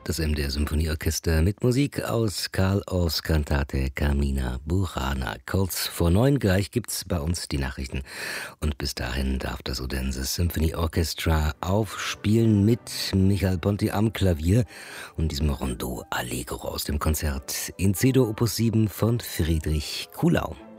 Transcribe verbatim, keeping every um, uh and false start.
Das M D R Symphonieorchester mit Musik aus Carl Orffs Kantate Carmina Burana. Kurz vor neun gleich gibt's bei uns die Nachrichten. Und bis dahin darf das Odense Symphony Orchestra aufspielen mit Michael Ponti am Klavier und diesem Rondo Allegro aus dem Konzert in C-Dur Opus sieben von Friedrich Kuhlau.